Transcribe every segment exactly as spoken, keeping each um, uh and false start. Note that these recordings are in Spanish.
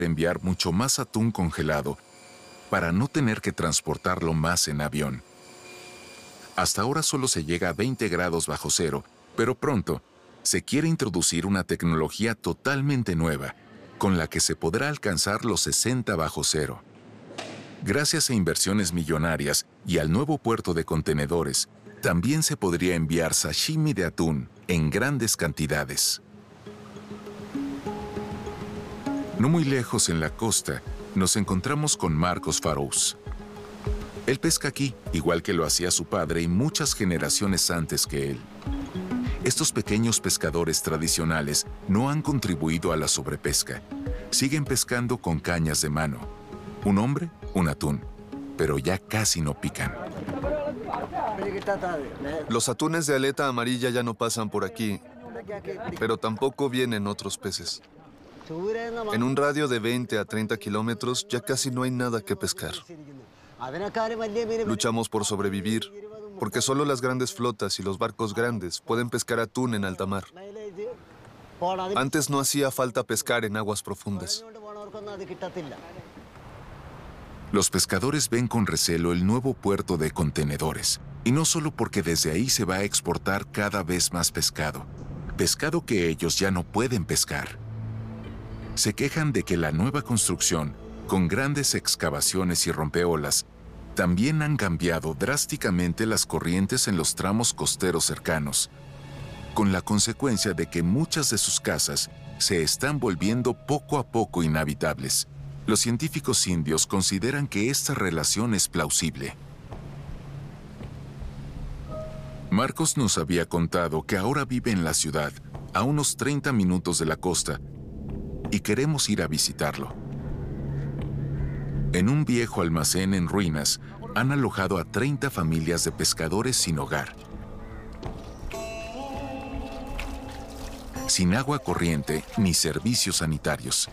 enviar mucho más atún congelado para no tener que transportarlo más en avión. Hasta ahora solo se llega a veinte grados bajo cero, pero pronto se quiere introducir una tecnología totalmente nueva, con la que se podrá alcanzar los sesenta bajo cero. Gracias a inversiones millonarias y al nuevo puerto de contenedores, también se podría enviar sashimi de atún en grandes cantidades. No muy lejos en la costa, nos encontramos con Marcos Farous. Él pesca aquí, igual que lo hacía su padre y muchas generaciones antes que él. Estos pequeños pescadores tradicionales no han contribuido a la sobrepesca. Siguen pescando con cañas de mano. Un hombre, un atún, pero ya casi no pican. Los atunes de aleta amarilla ya no pasan por aquí, pero tampoco vienen otros peces. En un radio de veinte a treinta kilómetros ya casi no hay nada que pescar. Luchamos por sobrevivir, porque solo las grandes flotas y los barcos grandes pueden pescar atún en alta mar. Antes no hacía falta pescar en aguas profundas. Los pescadores ven con recelo el nuevo puerto de contenedores, y no solo porque desde ahí se va a exportar cada vez más pescado, pescado que ellos ya no pueden pescar. Se quejan de que la nueva construcción, con grandes excavaciones y rompeolas, también han cambiado drásticamente las corrientes en los tramos costeros cercanos, con la consecuencia de que muchas de sus casas se están volviendo poco a poco inhabitables. Los científicos indios consideran que esta relación es plausible. Marcos nos había contado que ahora vive en la ciudad, a unos treinta minutos de la costa, y queremos ir a visitarlo. En un viejo almacén en ruinas, han alojado a treinta familias de pescadores sin hogar. Sin agua corriente ni servicios sanitarios.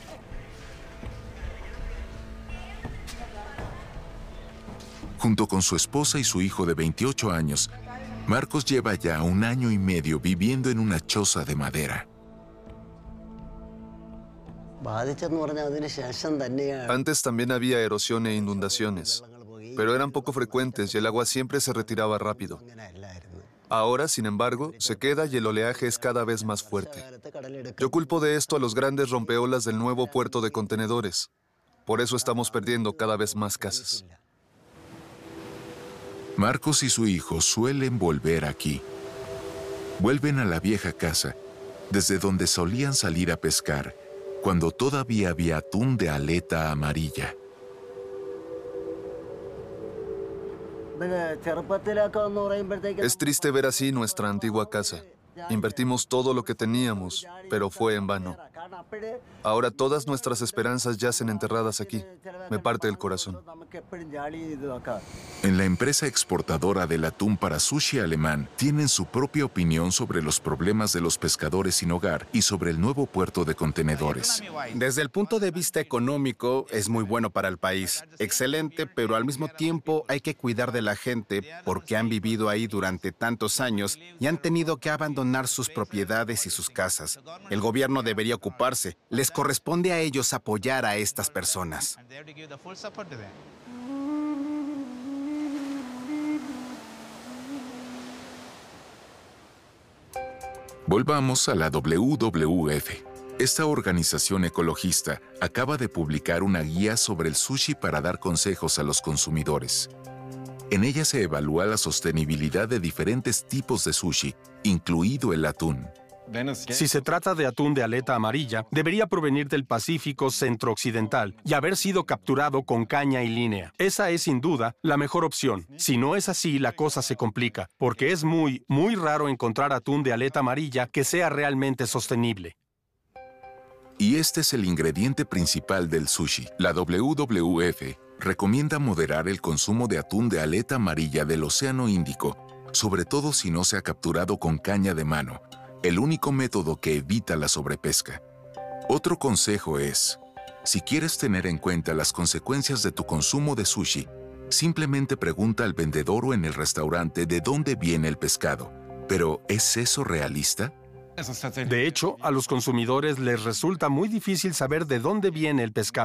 Junto con su esposa y su hijo de veintiocho años, Marcos lleva ya un año y medio viviendo en una choza de madera. Antes también había erosión e inundaciones, pero eran poco frecuentes y el agua siempre se retiraba rápido. Ahora, sin embargo, se queda y el oleaje es cada vez más fuerte. Yo culpo de esto a los grandes rompeolas del nuevo puerto de contenedores. Por eso estamos perdiendo cada vez más casas. Marcos y su hijo suelen volver aquí. Vuelven a la vieja casa, desde donde solían salir a pescar, cuando todavía había atún de aleta amarilla. Es triste ver así nuestra antigua casa. Invertimos todo lo que teníamos, pero fue en vano. Ahora todas nuestras esperanzas yacen enterradas aquí. Me parte el corazón. En la empresa exportadora del atún para sushi alemán, tienen su propia opinión sobre los problemas de los pescadores sin hogar y sobre el nuevo puerto de contenedores. Desde el punto de vista económico, es muy bueno para el país. Excelente, pero al mismo tiempo hay que cuidar de la gente porque han vivido ahí durante tantos años y han tenido que abandonar sus propiedades y sus casas. El gobierno debería ocuparse. Les corresponde a ellos apoyar a estas personas. Volvamos a la W W F. Esta organización ecologista acaba de publicar una guía sobre el sushi para dar consejos a los consumidores. En ella se evalúa la sostenibilidad de diferentes tipos de sushi, incluido el atún. Si se trata de atún de aleta amarilla, debería provenir del Pacífico centro-occidental y haber sido capturado con caña y línea. Esa es sin duda la mejor opción. Si no es así, la cosa se complica, porque es muy, muy raro encontrar atún de aleta amarilla que sea realmente sostenible. Y este es el ingrediente principal del sushi. La W W F recomienda moderar el consumo de atún de aleta amarilla del Océano Índico, sobre todo si no se ha capturado con caña de mano, el único método que evita la sobrepesca. Otro consejo es, si quieres tener en cuenta las consecuencias de tu consumo de sushi, simplemente pregunta al vendedor o en el restaurante de dónde viene el pescado. Pero, ¿es eso realista? De hecho, a los consumidores les resulta muy difícil saber de dónde viene el pescado.